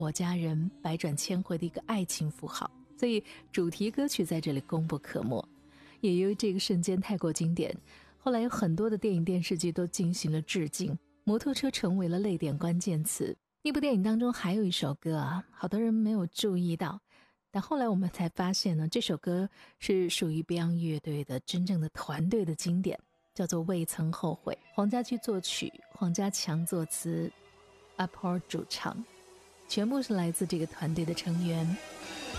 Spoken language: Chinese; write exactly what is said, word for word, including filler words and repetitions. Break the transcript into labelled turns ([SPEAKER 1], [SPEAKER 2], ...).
[SPEAKER 1] 我家人百转千回的一个爱情符号，所以主题歌曲在这里功不可没。也由于这个瞬间太过经典，后来有很多的电影电视剧都进行了致敬，摩托车成为了泪点关键词。那部电影当中还有一首歌啊，好多人没有注意到，但后来我们才发现呢，这首歌是属于 Beyond 乐队的真正的团队的经典，叫做《未曾后悔》。黄家驹作曲，黄家强作词，阿 Paul 主唱，全部是来自这个团队的成员。